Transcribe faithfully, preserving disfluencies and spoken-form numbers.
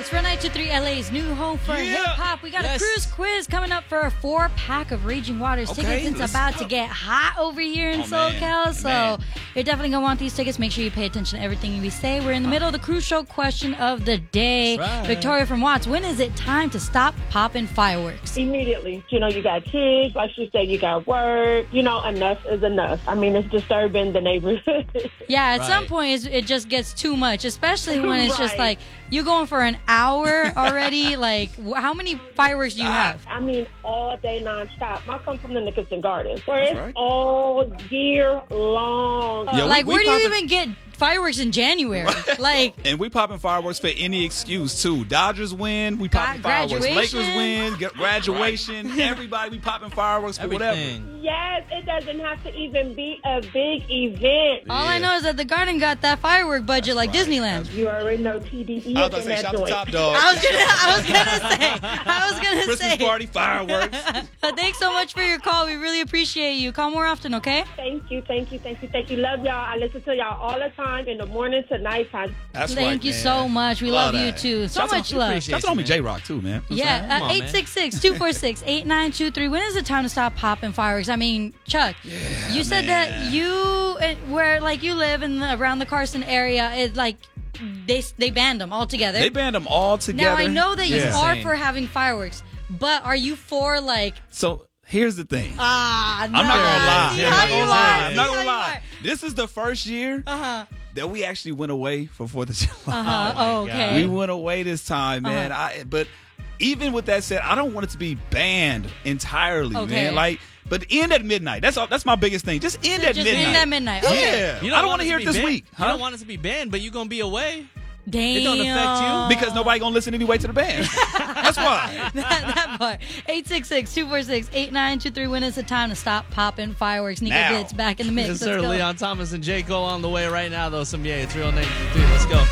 It's Real nine two three L A's new home for Yeah. hip hop. We got Yes. a cruise quiz coming up for a four pack of Raging Waters Okay, tickets. It's let's about go. to get hot over here in Oh, man. SoCal, so Man. you're definitely gonna want these tickets. Make sure you pay attention to everything we say. We're in the middle of the cruise show question of the day. That's right. Victoria from Watts, when is it time to stop popping fireworks? Immediately. You know, you got kids, like you said, you got work. You know, enough is enough. I mean, it's disturbing the neighborhood. Yeah, at some Right. point it's, it just gets too much, especially when it's just Right. like you're going for an hour already. Like, wh- how many fireworks do you have? I mean, all day nonstop. I come from the Nicholson Gardens, where it's right. all year long. Yeah, we- Like, we where do you popping- even get fireworks in January? Like, And we popping fireworks for any excuse too. Dodgers win, we popping Gra- fireworks. graduation. Lakers win, get graduation. Everybody we popping fireworks for whatever. Everything. Yes, it doesn't have to even be a big event. all I know is that the Garden got that firework budget like right. Disneyland. You already know T D E I was up gonna in say, that shout out to joint. Top Dog. I was gonna, I was gonna say, I was gonna Christmas say. party fireworks. But thanks so much for your call. We really appreciate you. Call more often, okay? Thank you, thank you, thank you, thank you. Love y'all. I listen to y'all all the time in the morning to nighttime. That's Thank right, you man. so much. We love, you that. too. So Shout out much to- love. appreciate Shout out to you, homie man. J Rock too, man. Yeah, Come uh, on, man. eight six six, two four six, eight nine two three. When is it time to stop popping fireworks? I mean, Chuck, you said man. that you, uh, where like you live in the, around the Carson area, it like they they banned them altogether. They banned them all together. Now I know that you Yeah. are Insane. for having fireworks, but are you for like So here's the thing. ah? I'm not gonna lie. See I'm how not you gonna are. lie. I'm See not how gonna you lie. This is the first year Uh huh. that we actually went away for Fourth of July. Uh huh. Oh, okay. We went away this time, man. Uh-huh. I but even with that said, I don't want it to be banned entirely, Okay. man. Like, but end at midnight. That's all. That's my biggest thing. Just end at Just midnight. end at midnight. Okay. Yeah. You I don't want want to us hear be it this banned- week. You Huh? don't want us to be banned, but you're gonna be away. Damn. It don't affect you. Because nobody gonna listen anyway to the band. That's why. that, that part. eight six six, two four six, eight nine two three. When is it time to stop popping fireworks? Nico Now. Bits back in the mix. Yes, Let's sir. go. Leon Thomas and J. Cole on the way right now, though. Some yeah, it's Real nine two three. Let's go.